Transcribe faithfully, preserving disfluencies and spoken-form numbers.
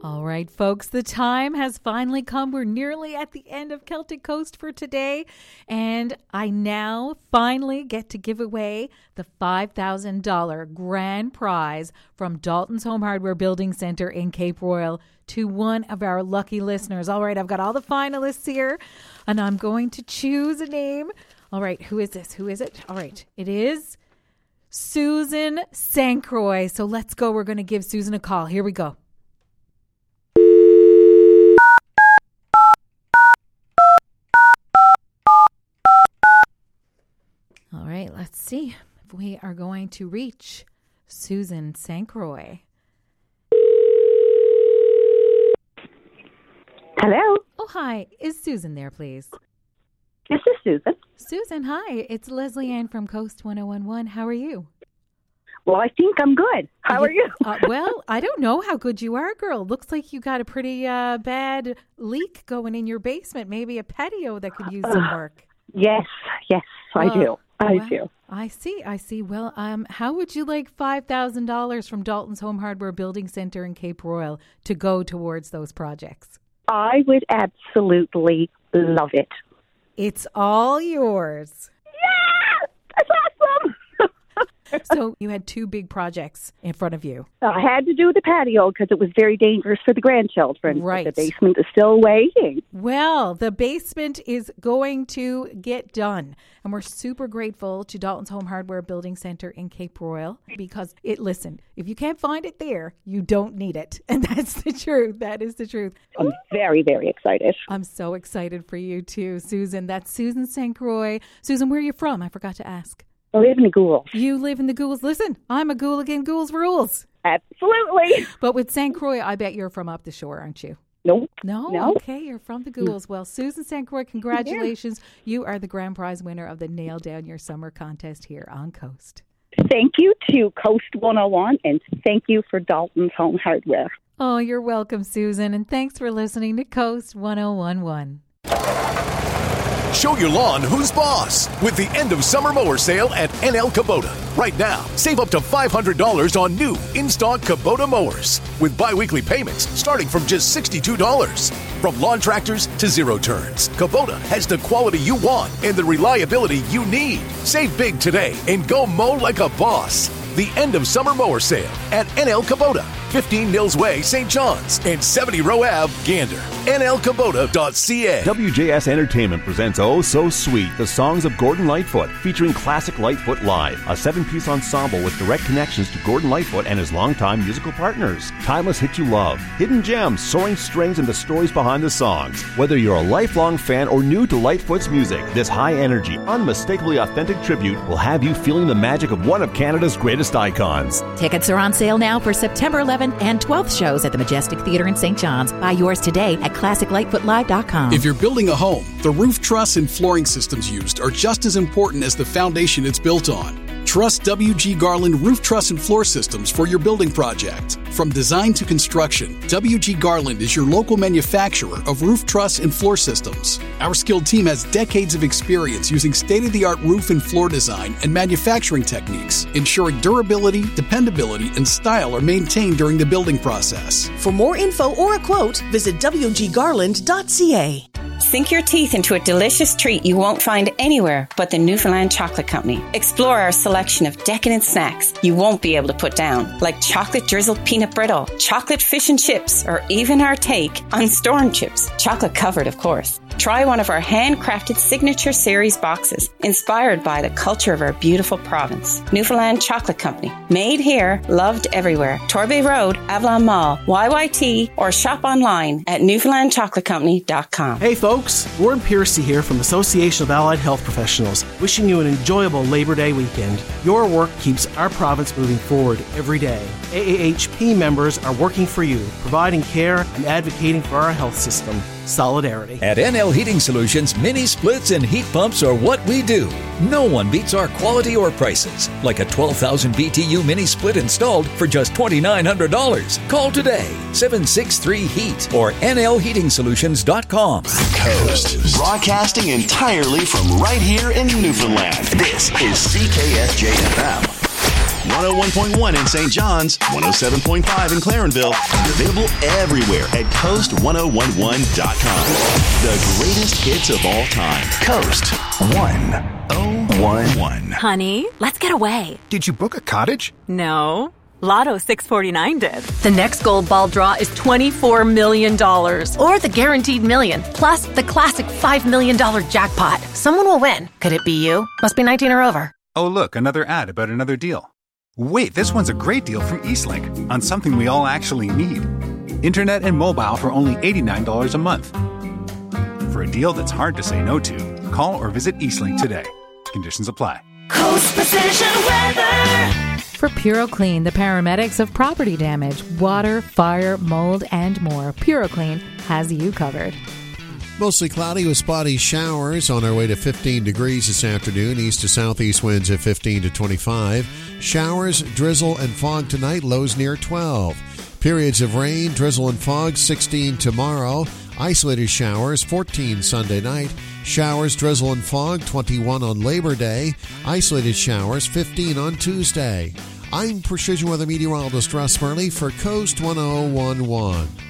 All right, folks, the time has finally come. We're nearly at the end of Celtic Coast for today. And I now finally get to give away the five thousand dollars grand prize from Dalton's Home Hardware Building Center in Cape Royal to one of our lucky listeners. All right, I've got all the finalists here, and I'm going to choose a name. All right, who is this? Who is it? All right, it is Susan Sankroy. So let's go. We're going to give Susan a call. Here we go. All right, let's see if we are going to reach Susan Sankroy. Hello. Oh, hi. Is Susan there, please? This is Susan. Susan, hi. It's Leslie Ann from Coast one oh one one. How are you? Well, I think I'm good. How are you? uh, well, I don't know how good you are, girl. Looks like you got a pretty uh, bad leak going in your basement. Maybe a patio that could use some work. Yes, yes, I Uh, do. I well, do. I see. I see. Well, um, how would you like five thousand dollars from Dalton's Home Hardware Building Center in Cape Royal to go towards those projects? I would absolutely love it. It's all yours. Yeah! That's awesome! So you had two big projects in front of you. I had to do the patio because it was very dangerous for the grandchildren. Right. But the basement is still waiting. Well, the basement is going to get done. And we're super grateful to Dalton's Home Hardware Building Center in Cape Royal because it, listen, if you can't find it there, you don't need it. And that's the truth. That is the truth. I'm very, very excited. I'm so excited for you too, Susan. That's Susan Sankroy. Susan, where are you from? I forgot to ask. I live in the Ghouls. You live in the Ghouls. Listen, I'm a ghoul again. Ghouls rules. Absolutely. But with Sankroy, I bet you're from up the shore, aren't you? Nope. No? No. Okay, you're from the Ghouls. Well, Susan Sankroy, congratulations. Yeah. You are the grand prize winner of the Nail Down Your Summer contest here on Coast. Thank you to Coast one oh one, and thank you for Dalton's Home Hardware. Oh, you're welcome, Susan, and thanks for listening to Coast one oh one one. Show your lawn who's boss with the end of summer mower sale at N L Kubota. Right now, save up to five hundred dollars on new in-stock Kubota mowers with bi-weekly payments starting from just sixty-two dollars. From lawn tractors to zero turns, Kubota has the quality you want and the reliability you need. Save big today and go mow like a boss. The end of summer mower sale at N L Kubota, fifteen Mills Way, Saint John's, and seventy Row Ave, Gander. N L Kubota dot C A. W J S Entertainment presents Oh So Sweet, the songs of Gordon Lightfoot, featuring classic Lightfoot Live, a seven-piece ensemble with direct connections to Gordon Lightfoot and his longtime musical partners. Timeless hit you love, hidden gems, soaring strings, and the stories behind the songs. Whether you're a lifelong fan or new to Lightfoot's music, this high-energy, unmistakably authentic tribute will have you feeling the magic of one of Canada's greatest icons. Tickets are on sale now for September eleventh and twelfth shows at the Majestic Theatre in Saint John's. Buy yours today at classic lightfoot live dot com. If you're building a home, the roof truss and flooring systems used are just as important as the foundation it's built on. Trust W G Garland Roof Truss and Floor Systems for your building project. From design to construction, W G Garland is your local manufacturer of roof truss and floor systems. Our skilled team has decades of experience using state-of-the-art roof and floor design and manufacturing techniques, ensuring durability, dependability, and style are maintained during the building process. For more info or a quote, visit W G garland dot C A. Sink your teeth into a delicious treat you won't find anywhere but the Newfoundland Chocolate Company. Explore our selection of decadent snacks you won't be able to put down, like chocolate drizzled peanut brittle, chocolate fish and chips, or even our take on storm chips, chocolate covered, of course. Try one of our handcrafted signature series boxes, inspired by the culture of our beautiful province. Newfoundland Chocolate Company. Made here, loved everywhere. Torbay Road, Avalon Mall, Y Y T, or shop online at newfoundland chocolate company dot com. Hey folks, Warren Piercy here from Association of Allied Health Professionals, wishing you an enjoyable Labor Day weekend. Your work keeps our province moving forward every day. A A H P members are working for you, providing care and advocating for our health system. Solidarity. At N L Heating Solutions, mini splits and heat pumps are what we do. No one beats our quality or prices. Like a twelve thousand B T U mini split installed for just two thousand nine hundred dollars. Call today, seven six three heat or N L heating solutions dot com. Coast, broadcasting entirely from right here in Newfoundland. This is C K S J F M. one oh one point one in Saint John's, one oh seven point five in Clarenville. Available everywhere at coast ten eleven dot com. The greatest hits of all time. Coast ten eleven. Honey, let's get away. Did you book a cottage? No. Lotto six forty-nine did. The next gold ball draw is twenty-four million dollars. Or the guaranteed million, plus the classic five million dollars jackpot. Someone will win. Could it be you? Must be nineteen or over. Oh, look, another ad about another deal. Wait, this one's a great deal from Eastlink on something we all actually need. Internet and mobile for only eighty-nine dollars a month. For a deal that's hard to say no to, call or visit Eastlink today. Conditions apply. Coast Precision Weather. For PuroClean, the paramedics of property damage, water, fire, mold, and more. PuroClean has you covered. Mostly cloudy with spotty showers on our way to fifteen degrees this afternoon. East to southeast winds at fifteen to twenty-five. Showers, drizzle, and fog tonight. Lows near twelve. Periods of rain, drizzle, and fog sixteen tomorrow. Isolated showers fourteen Sunday night. Showers, drizzle, and fog twenty-one on Labor Day. Isolated showers fifteen on Tuesday. I'm Precision Weather Meteorologist Russ Murley for Coast ten eleven.